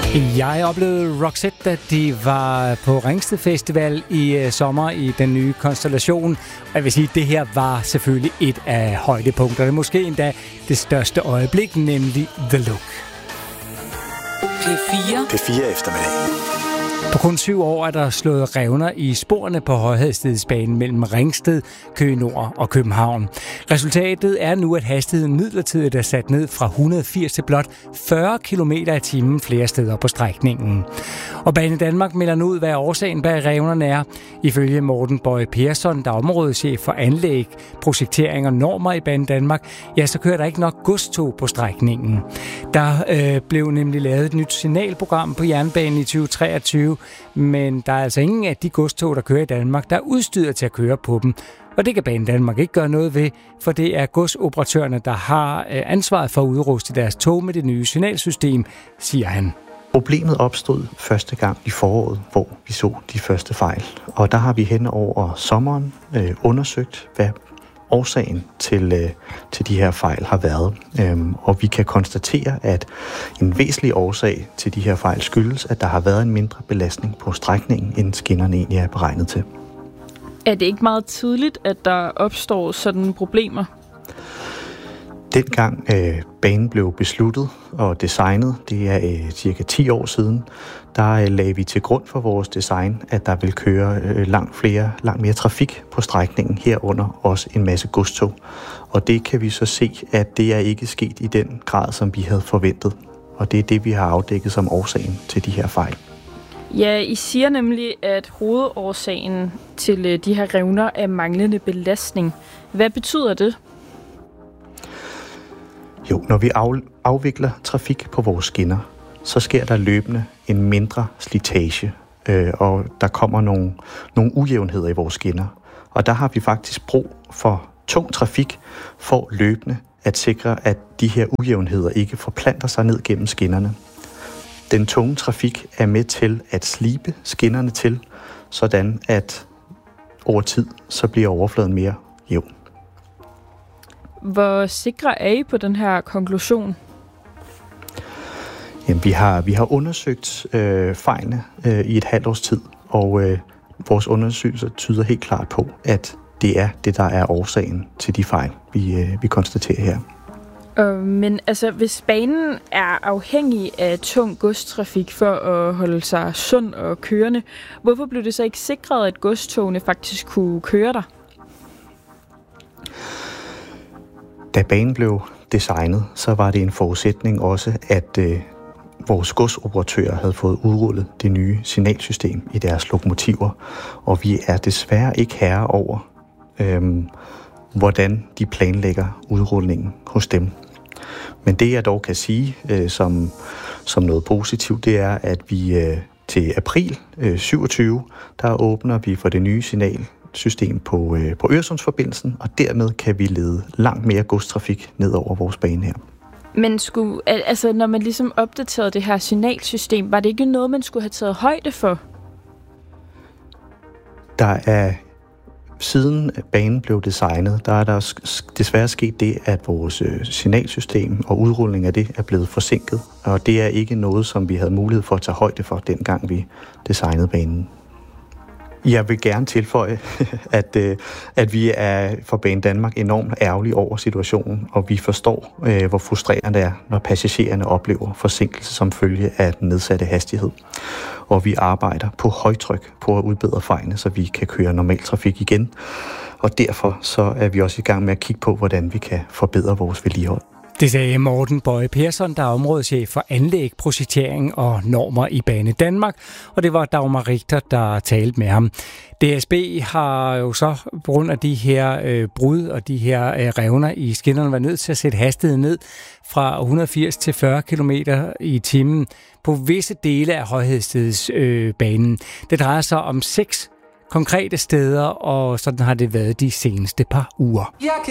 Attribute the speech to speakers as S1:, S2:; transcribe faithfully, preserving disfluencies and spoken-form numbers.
S1: Jeg oplevede Roxette, da de var på Ringsted Festival i uh, sommer i den nye konstellation. Og jeg vil sige, at det her var selvfølgelig et af højdepunkterne. Måske endda det største øjeblik, nemlig The Look.
S2: P fire.
S3: P fire eftermiddag.
S1: På kun syv år er der slået revner i sporene på højhastighedsbanen mellem Ringsted, Køge Nord og København. Resultatet er nu, at hastigheden midlertidigt er sat ned fra et hundrede og firs til blot fyrre kilometer i timen flere steder på strækningen. Og Banedanmark melder nu ud, hvad årsagen bag revnerne er. Ifølge Morten Bøje Persson, der er områdeschef for anlæg, projektering og normer i Banedanmark, ja, så kører der ikke nok godstog på strækningen. Der øh, blev nemlig lavet et nyt signalprogram på jernbanen i tyve treogtyve, men der er altså ingen af de godstog, der kører i Danmark, der er udstyret til at køre på dem. Og det kan Banedanmark ikke gøre noget ved, for det er godsoperatørerne, der har ansvaret for at udruste deres tog med det nye signalsystem, siger han.
S4: Problemet opstod første gang i foråret, hvor vi så de første fejl. Og der har vi hen over sommeren øh, undersøgt, hvad årsagen til, øh, til de her fejl har været. Øhm, og vi kan konstatere, at en væsentlig årsag til de her fejl skyldes, at der har været en mindre belastning på strækningen, end skinnerne egentlig er beregnet til.
S5: Er det ikke meget tidligt, at der opstår sådan problemer?
S4: Dengang øh, banen blev besluttet og designet, det er øh, cirka ti år siden, der øh, lagde vi til grund for vores design, at der vil køre øh, langt flere, langt mere trafik på strækningen, herunder også en masse godstog. Og det kan vi så se, at det er ikke sket i den grad, som vi havde forventet. Og det er det, vi har afdækket som årsagen til de her fejl.
S5: Ja, I siger nemlig, at hovedårsagen til de her revner er manglende belastning. Hvad betyder det?
S4: Jo, når vi af, afvikler trafik på vores skinner, så sker der løbende en mindre slitage, øh, og der kommer nogle, nogle ujævnheder i vores skinner. Og der har vi faktisk brug for tung trafik for løbende at sikre, at de her ujævnheder ikke forplanter sig ned gennem skinnerne. Den tunge trafik er med til at slibe skinnerne til, sådan at over tid så bliver overfladen mere jævn.
S5: Hvor sikre er I på den her konklusion?
S4: Jamen, vi har, vi har undersøgt øh, fejlene øh, i et halvt års tid, og øh, vores undersøgelser tyder helt klart på, at det er det, der er årsagen til de fejl, vi, øh, vi konstaterer her.
S5: Øh, men altså, hvis banen er afhængig af tung godstrafik for at holde sig sund og kørende, hvorfor blev det så ikke sikret, at godstogene faktisk kunne køre der?
S4: Da banen blev designet, så var det en forudsætning også, at øh, vores godsoperatører havde fået udrullet det nye signalsystem i deres lokomotiver, og vi er desværre ikke herre over, øh, hvordan de planlægger udrulningen hos dem. Men det, jeg dog kan sige øh, som, som noget positivt, det er, at vi øh, til april øh, syvogtyve, der åbner vi for det nye signalsystem på, øh, på Øresundsforbindelsen, og dermed kan vi lede langt mere godstrafik ned over vores bane her.
S5: Men skulle, altså, når man ligesom opdaterede det her signalsystem, var det ikke noget, man skulle have taget højde for?
S4: Der er Siden banen blev designet, der er der desværre sket det, at vores signalsystem og udrulling af det er blevet forsinket. Og det er ikke noget, som vi havde mulighed for at tage højde for, dengang vi designede banen. Jeg vil gerne tilføje, at, at vi er for Banedanmark enormt ærgerlige over situationen, og vi forstår, hvor frustrerende det er, når passagererne oplever forsinkelse som følge af den nedsatte hastighed. Og vi arbejder på højtryk på at udbedre fejlene, så vi kan køre normal trafik igen. Og derfor så er vi også i gang med at kigge på, hvordan vi kan forbedre vores vedligehold.
S1: Det sagde Morten Bøje Persson, der er områdeschef for anlæg, projektering og normer i Banedanmark, og det var Dagmar Richter, der talte med ham. D S B har jo så på grund af de her øh, brud og de her øh, revner i skinnerne været nødt til at sætte hastigheden ned fra et hundrede og firs til fyrre kilometer i timen på visse dele af højhastighedsbanen. Øh, det drejer sig om seks konkrete steder, og sådan har det været de seneste par uger.